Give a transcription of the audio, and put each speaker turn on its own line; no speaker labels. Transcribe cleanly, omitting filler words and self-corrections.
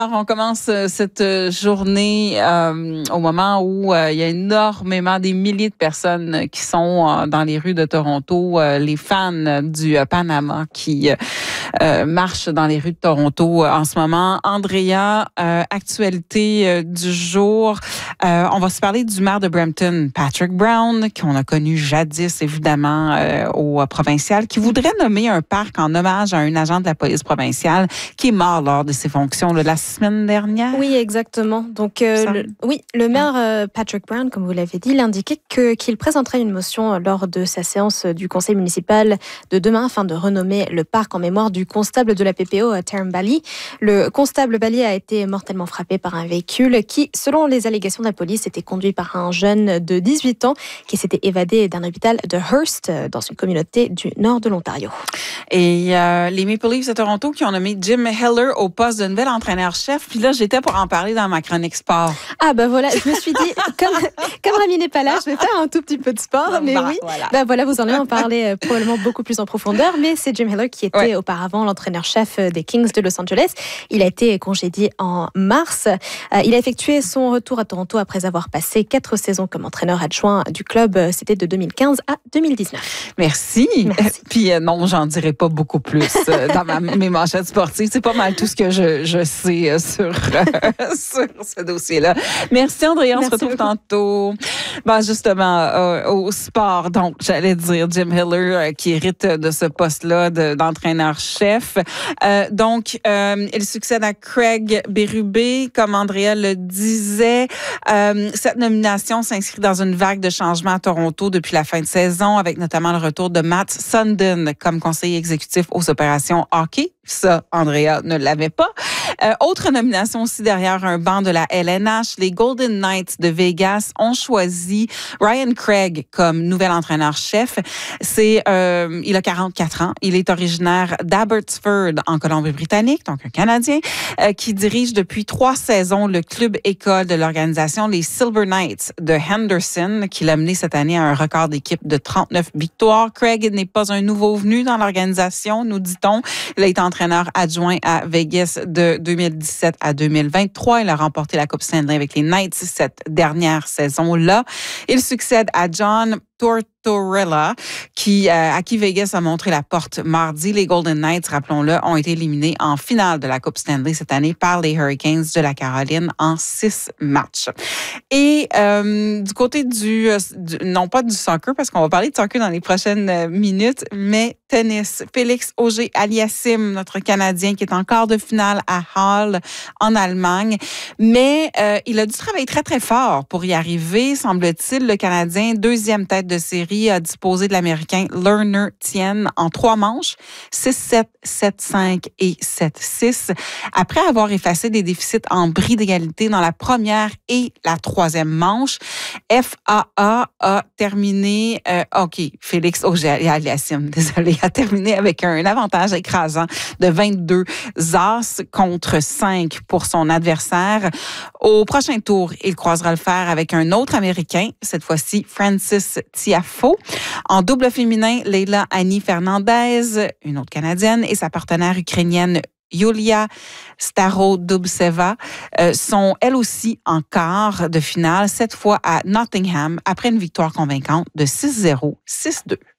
Alors, on commence cette journée au moment où il y a énormément, des milliers de personnes qui sont dans les rues de Toronto, les fans du Panama qui marchent dans les rues de Toronto en ce moment. Andrea, actualité du jour. On va se parler du maire de Brampton, Patrick Brown, qu'on a connu jadis, évidemment, au provincial, qui voudrait nommer un parc en hommage à un agent de la police provinciale qui est mort lors de ses fonctions la semaine dernière.
Oui, exactement. Donc, le maire Patrick Brown, comme vous l'avez dit, il indiquait qu'il présenterait une motion lors de sa séance du conseil municipal de demain afin de renommer le parc en mémoire du constable de la PPO, Terem Bally. Le constable Bally a été mortellement frappé par un véhicule qui, selon les allégations de la police, était conduit par un jeune de 18 ans qui s'était évadé d'un hôpital de Hearst dans une communauté du nord de l'Ontario.
Et les Maple Leafs de Toronto qui ont nommé Jim Heller au poste de nouvel entraîneur-chef. Puis là, j'étais pour en parler dans ma chronique sport.
Ah ben voilà, je me suis dit, comme Rami n'est pas là, je vais faire un tout petit peu de sport. Mais oui, voilà, vous en allez en parler probablement beaucoup plus en profondeur. Mais c'est Jim Heller qui était auparavant l'entraîneur-chef des Kings de Los Angeles. Il a été congédié en mars. Il a effectué son retour à Toronto après avoir passé 4 saisons comme entraîneur adjoint du club. C'était de 2015 à 2019.
Merci. Puis non, j'en dirai pas beaucoup plus dans mes manchettes sportives. C'est pas mal tout ce que je sais sur ce dossier-là. Merci Andrea, on se retrouve tantôt. Justement, au sport. Donc, j'allais dire Jim Heller qui hérite de ce poste-là d'entraîneur-chef. Il succède à Craig Berube, comme Andrea le disait. Cette nomination s'inscrit dans une vague de changements à Toronto depuis la fin de saison, avec notamment le retour de Matt Sundin comme conseiller exécutif aux opérations hockey. Ça, Andrea ne l'avait pas. Autre nomination aussi derrière un banc de la LNH, les Golden Knights de Vegas ont choisi Ryan Craig comme nouvel entraîneur-chef. Il a 44 ans. Il est originaire d'Abbotsford, en Colombie-Britannique, donc un Canadien, qui dirige depuis 3 saisons le club-école de l'organisation, les Silver Knights de Henderson, qui l'a mené cette année à un record d'équipe de 39 victoires. Craig n'est pas un nouveau venu dans l'organisation, nous dit-on. Il a été entraîneur adjoint à Vegas de 2017 à 2023. Il a remporté la Coupe Stanley avec les Knights cette dernière saison-là. Il succède à John Tortorella, à qui Vegas a montré la porte mardi. Les Golden Knights, rappelons-le, ont été éliminés en finale de la Coupe Stanley cette année par les Hurricanes de la Caroline en 6 matchs. Et du côté non pas du soccer, parce qu'on va parler de soccer dans les prochaines minutes, mais tennis. Félix Auger-Aliassime, notre Canadien, qui est en quart de finale à Halle, en Allemagne. Mais il a dû travailler très, très fort pour y arriver, semble-t-il. Le Canadien, 2e tête de série, a disposé de l'Américain Lerner Tien en 3 manches, 6-7, 7-5 et 7-6. Après avoir effacé des déficits en bris d'égalité dans la première et la 3e manche, FAA a terminé... Félix Auger-Aliassime, désolé, a terminé avec un avantage écrasant de 22 as contre 5 pour son adversaire. Au prochain tour, il croisera le fer avec un autre Américain, cette fois-ci Francis Tiafoe. En double féminin, Leila Annie Fernandez, une autre Canadienne, et sa partenaire ukrainienne Yulia Starodubtseva sont elles aussi en quart de finale, cette fois à Nottingham, après une victoire convaincante de 6-0, 6-2.